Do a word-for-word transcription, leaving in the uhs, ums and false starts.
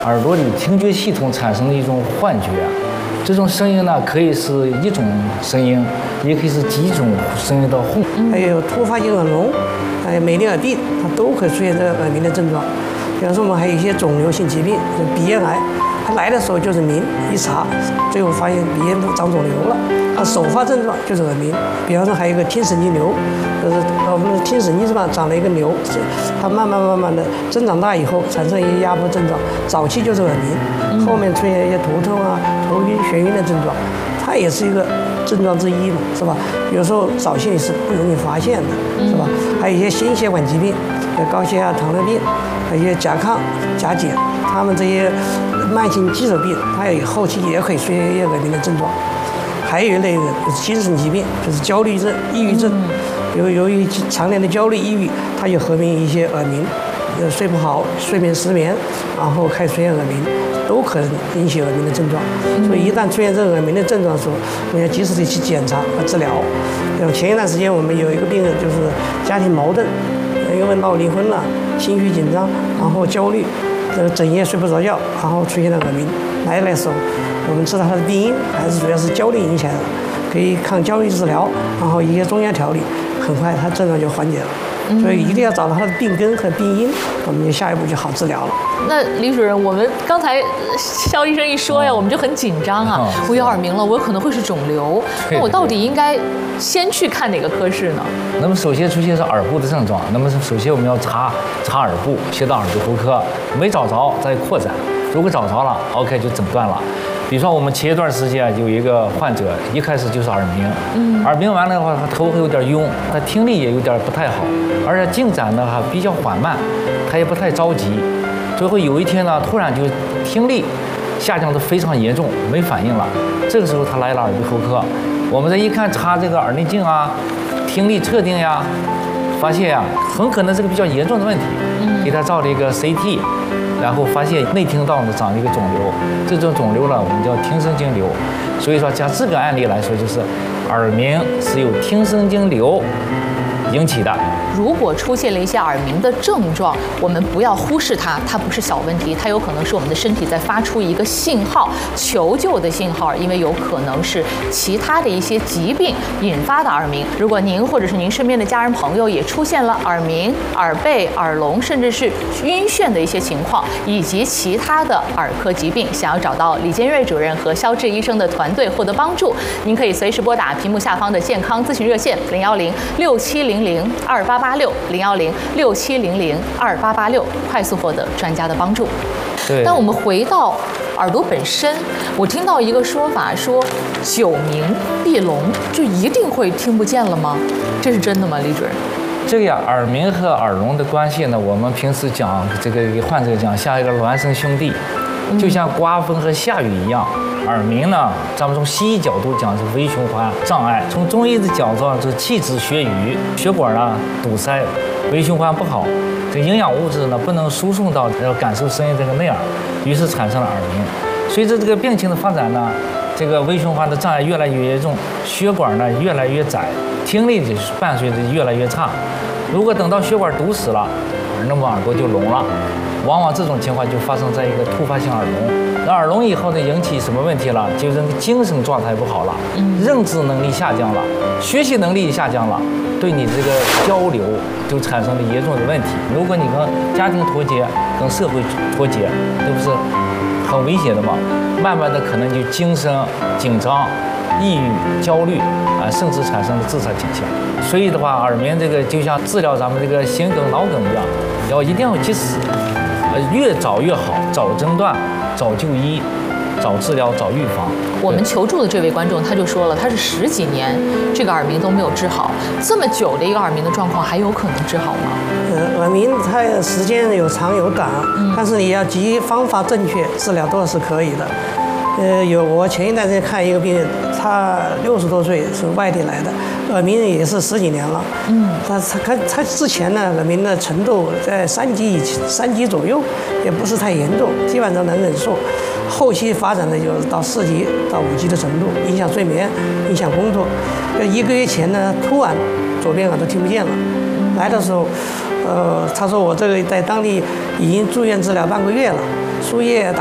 耳朵里听觉系统产生的一种幻觉，这种声音呢，可以是一种声音，也可以是几种声音的混。 还有突发性耳聋，还有美丽耳病，它都可以出现这个耳鸣的症状。比方说，我们还有一些肿瘤性疾病，就鼻咽癌，它来的时候就是鸣，一查，最后发现鼻咽部长肿瘤了。它首发症状就是耳鸣。比方说，还有一个听神经瘤，就是我们的听神经上长了一个瘤，它慢慢慢慢的增长大以后，产生一些压迫症状。早期就是耳鸣，后面出现一些头痛啊、头晕、眩晕的症状，它也是一个症状之一嘛，是吧？有时候早期是不容易发现的，是吧？还有一些心血管疾病，像高血压、糖尿病，还有一些甲亢、甲减，他们这些慢性肌肉病，它也后期也可以出现一些耳鸣的症状。还有一类的就是精神疾病，就是焦虑症、抑郁症。由由于常年的焦虑、抑郁，它就合并一些耳鸣，呃，睡不好、睡眠失眠，然后开始出现耳鸣，都可能引起耳鸣的症状。所以一旦出现这个耳鸣的症状的时候，我们要及时的去检查和治疗。像前一段时间我们有一个病人就是家庭矛盾，因为闹离婚了，情绪紧张，然后焦虑，这个整夜睡不着觉，然后出现了耳鸣。来的时候，我们知道他的病因还是主要是焦虑引起来的，可以抗焦虑治疗，然后一些中药调理，很快他症状就缓解了。所以一定要找到他的病根和病因，我们就下一步就好治疗了。 那李主任，我们刚才肖医生一说呀，我们就很紧张啊，我有耳鸣了，我可能会是肿瘤，那我到底应该先去看哪个科室呢？ 那么首先出现是耳部的症状，那么首先我们要查查耳部，先到耳鼻喉科，没找着再扩展，如果找着了 ，OK 就诊断了。比如说我们前一段时间有一个患者，一开始就是耳鸣，嗯，耳鸣完了的话，他头会有点晕，他听力也有点不太好，而且进展呢还比较缓慢，他也不太着急。最后有一天呢，突然就听力下降得非常严重，没反应了。这个时候他来了耳鼻喉科，我们再一看查这个耳内镜啊、听力测定呀，发现呀、啊、很可能是个比较严重的问题，给他照了一个 C T。然后发现内听道呢长了一个肿瘤，这种肿瘤呢我们叫听神经瘤，所以说像这个案例来说，就是耳鸣是由听神经瘤引起的。 如果出现了一些耳鸣的症状，我们不要忽视它，它不是小问题，它有可能是我们的身体在发出一个信号，求救的信号，因为有可能是其他的一些疾病引发的耳鸣。如果您或者是您身边的家人朋友也出现了耳鸣、耳背、耳聋，甚至是晕眩的一些情况，以及其他的耳科疾病，想要找到李坚瑞主任和肖智医生的团队获得帮助，您可以随时拨打屏幕下方的健康咨询热线零幺零六七零零二八八六零幺零六七零零二八八六，快速获得专家的帮助。 对。 但我们回到耳朵本身，我听到一个说法说，久鸣闭聋就一定会听不见了吗？这是真的吗，李主任？ 这个呀，耳鸣和耳聋的关系呢，我们平时讲这个给患者讲像一个孪生兄弟，就像刮风和下雨一样。耳鸣呢，咱们从西医角度讲是微循环障碍，从中医的角度上是气滞血瘀，血管呢堵塞，微循环不好，这营养物质呢不能输送到要感受声音这个内耳，于是产生了耳鸣。随着这个病情的发展呢，这个微循环的障碍越来越严重，血管呢越来越窄，听力就是伴随着越来越差。如果等到血管堵死了，那么耳朵就聋了。往往这种情况就发生在一个突发性耳聋。那耳聋以后呢，引起什么问题了？就是精神状态不好了，认知能力下降了，学习能力下降了，对你这个交流就产生了严重的问题。如果你跟家庭脱节，跟社会脱节，这不是很危险的吗？慢慢的可能就精神紧张、抑郁、焦虑啊，甚至产生了自杀倾向。所以的话，耳鸣这个就像治疗咱们这个心梗、脑梗一样，要一定要及时。呃，越早越好，早诊断、早就医、早治疗、早预防。 我们求助的这位观众他就说了，他是十几年这个耳鸣都没有治好，这么久的一个耳鸣的状况还有可能治好吗？ 呃，耳鸣它时间有长有短，嗯、但是你要及方法正确，治疗都是可以的。呃，有我前一段时间看一个病人，他六十多岁，是外地来的，耳鸣也是十几年了。嗯，他他他他之前呢，耳鸣的程度在三级以三级左右，也不是太严重，基本上能忍受。后期发展的就是到四级到五级的程度，影响睡眠，影响工作。要一个月前呢，突然左边耳朵听不见了，来的时候，呃，他说我这个在当地已经住院治疗半个月了。 输液。